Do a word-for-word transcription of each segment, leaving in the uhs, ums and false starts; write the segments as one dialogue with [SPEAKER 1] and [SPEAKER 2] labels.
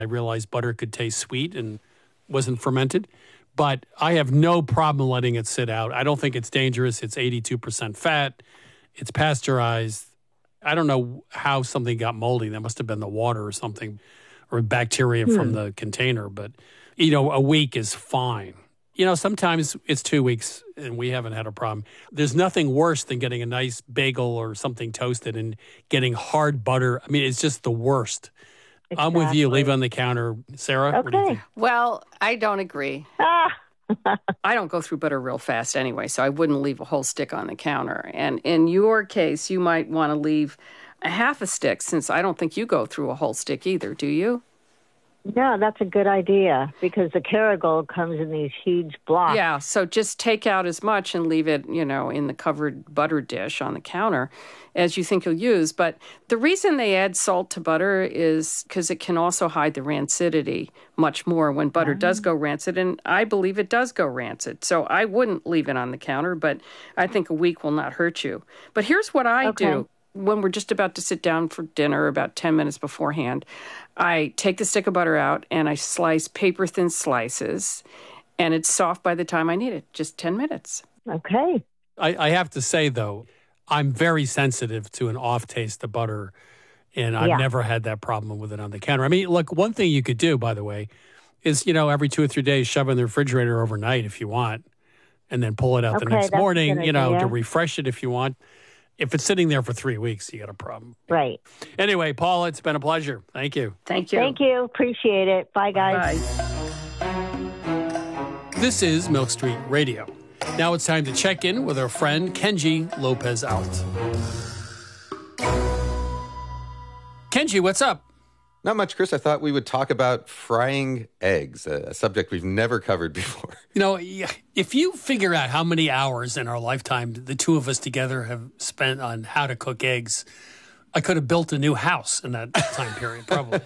[SPEAKER 1] I realized butter could taste sweet and wasn't fermented. But I have no problem letting it sit out. I don't think it's dangerous. It's eighty-two percent fat. It's pasteurized. I don't know how something got moldy. That must have been the water or something, or bacteria hmm. from the container. But, you know, a week is fine. You know, sometimes it's two weeks and we haven't had a problem. There's nothing worse than getting a nice bagel or something toasted and getting hard butter. I mean, it's just the worst. Exactly. I'm with you. Leave it on the counter. Sarah?
[SPEAKER 2] Okay.
[SPEAKER 3] Well, I don't agree.
[SPEAKER 2] Ah.
[SPEAKER 3] I don't go through butter real fast anyway, so I wouldn't leave a whole stick on the counter. And in your case, you might want to leave a half a stick, since I don't think you go through a whole stick either, do you?
[SPEAKER 2] No, that's a good idea, because the Kerrygold comes in these huge blocks.
[SPEAKER 3] Yeah, so just take out as much and leave it, you know, in the covered butter dish on the counter as you think you'll use. But the reason they add salt to butter is because it can also hide the rancidity much more when butter mm. does go rancid, and I believe it does go rancid. So I wouldn't leave it on the counter, but I think a week will not hurt you. But here's what I
[SPEAKER 2] okay.
[SPEAKER 3] do. When we're just about to sit down for dinner, about ten minutes beforehand, I take the stick of butter out and I slice paper-thin slices, and it's soft by the time I need it, just ten minutes.
[SPEAKER 2] Okay.
[SPEAKER 1] I, I have to say, though, I'm very sensitive to an off taste of butter, and I've
[SPEAKER 2] yeah.
[SPEAKER 1] never had that problem with it on the counter. I mean, look, one thing you could do, by the way, is, you know, every two or three days, shove it in the refrigerator overnight if you want, and then pull it out
[SPEAKER 2] okay,
[SPEAKER 1] the next morning, you know,
[SPEAKER 2] idea.
[SPEAKER 1] to refresh it if you want. If it's sitting there for three weeks, you got a problem.
[SPEAKER 2] Right.
[SPEAKER 1] Anyway, Paula, it's been a pleasure. Thank you.
[SPEAKER 3] Thank you.
[SPEAKER 2] Thank you. Appreciate it. Bye, guys.
[SPEAKER 3] Bye.
[SPEAKER 1] This is Milk Street Radio. Now it's time to check in with our friend Kenji Lopez Alt. Kenji, what's up?
[SPEAKER 4] Not much, Chris. I thought we would talk about frying eggs, a subject we've never covered before.
[SPEAKER 1] You know, if you figure out how many hours in our lifetime the two of us together have spent on how to cook eggs, I could have built a new house in that time period, probably.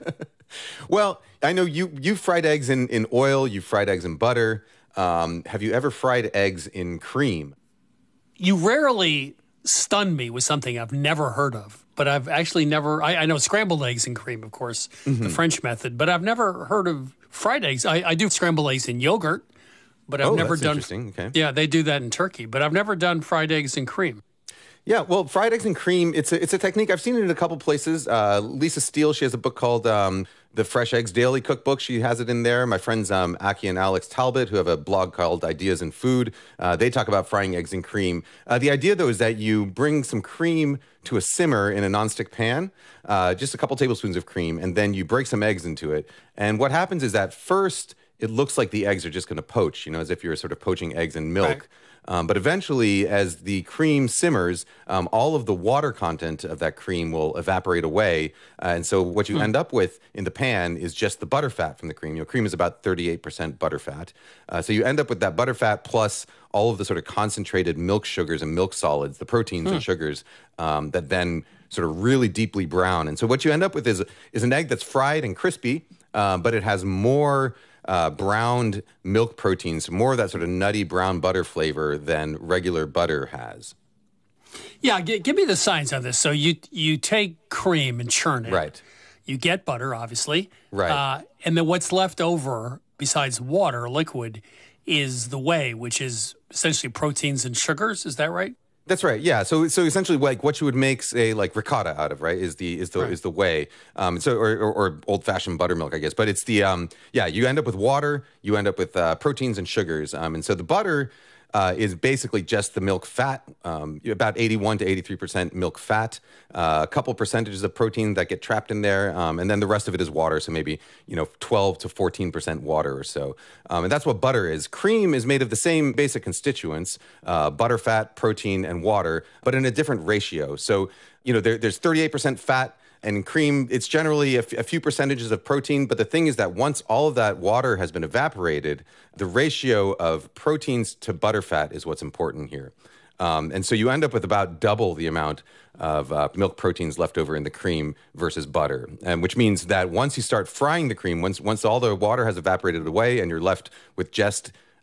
[SPEAKER 4] Well, I know you you fried eggs in, in oil, you fried eggs in butter. Um, have you ever fried eggs in cream?
[SPEAKER 1] You rarely stun me with something I've never heard of. But I've actually never, I, I know scrambled eggs and cream, of course, mm-hmm. the French method, but I've never heard of fried eggs. I, I do scrambled eggs in yogurt, but I've
[SPEAKER 4] oh,
[SPEAKER 1] never
[SPEAKER 4] that's
[SPEAKER 1] done.
[SPEAKER 4] Interesting. Okay.
[SPEAKER 1] Yeah, they do that in Turkey, but I've never done fried eggs and cream.
[SPEAKER 4] Yeah, well, fried eggs and cream, it's a, it's a technique. I've seen it in a couple places. Uh, Lisa Steele, she has a book called um, The Fresh Eggs Daily Cookbook. She has it in there. My friends um, Aki and Alex Talbot, who have a blog called Ideas in Food, uh, they talk about frying eggs in cream. Uh, the idea, though, is that you bring some cream to a simmer in a nonstick pan, uh, just a couple tablespoons of cream, and then you break some eggs into it. And what happens is that first, it looks like the eggs are just going to poach, you know, as if you're sort of poaching eggs in milk. Right. Um, but eventually, as the cream simmers, um, all of the water content of that cream will evaporate away. Uh, and so what you mm. end up with in the pan is just the butter fat from the cream. You know, cream is about thirty-eight percent butter fat. Uh, so you end up with that butter fat plus all of the sort of concentrated milk sugars and milk solids, the proteins mm. and sugars um, that then sort of really deeply brown. And so what you end up with is, is an egg that's fried and crispy, uh, but it has more Uh, browned milk proteins, more of that sort of nutty brown butter flavor than regular butter has.
[SPEAKER 1] Yeah, g- give me the science on this. So you you take cream and churn it.
[SPEAKER 4] Right.
[SPEAKER 1] You get butter, obviously.
[SPEAKER 4] Right.
[SPEAKER 1] Uh, and then what's left over, besides water, liquid, is the whey, which is essentially proteins and sugars. Is that right?
[SPEAKER 4] That's right. Yeah. So so essentially, like what you would make, say, like ricotta out of, right, is the is the right. is the whey. Um. So or or, or old fashioned buttermilk, I guess. But it's the um. Yeah. You end up with water. You end up with uh, proteins and sugars. Um. And so the butter Uh, is basically just the milk fat, um, about eighty-one to eighty-three percent milk fat, uh, a couple percentages of protein that get trapped in there, um, and then the rest of it is water, so maybe, you know, twelve to fourteen percent water or so. Um, and that's what butter is. Cream is made of the same basic constituents, uh, butter, fat, protein, and water, but in a different ratio. So, you know, there, there's thirty-eight percent fat, and in cream, it's generally a, f- a few percentages of protein. But the thing is that once all of that water has been evaporated, the ratio of proteins to butterfat is what's important here. Um, and so you end up with about double the amount of uh, milk proteins left over in the cream versus butter, and which means that once you start frying the cream, once once all the water has evaporated away and you're left with just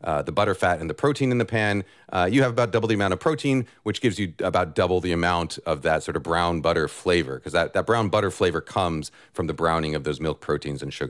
[SPEAKER 4] uh, the butter fat and the protein in the pan, uh, you have about double the amount of protein, which gives you about double the amount of that sort of brown butter flavor, because that, that brown butter flavor comes from the browning of those milk proteins and sugar.